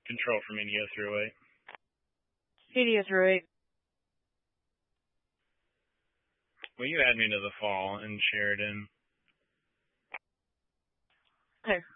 Control from Indio through 8. Indio through 8. Will you add me to the fall in Sheridan? Okay.